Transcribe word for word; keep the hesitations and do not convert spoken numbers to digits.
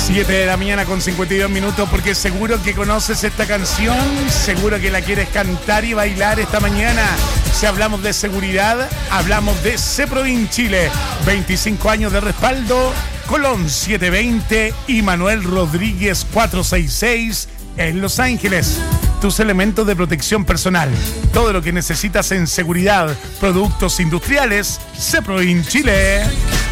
siete de la mañana con cincuenta y dos minutos, porque seguro que conoces esta canción, seguro que la quieres cantar y bailar esta mañana. Si hablamos de seguridad, hablamos de Ceproin Chile. veinticinco años de respaldo, Colón setecientos veinte y Manuel Rodríguez cuatrocientos sesenta y seis en Los Ángeles. Tus elementos de protección personal, todo lo que necesitas en seguridad, productos industriales, Ceproin Chile.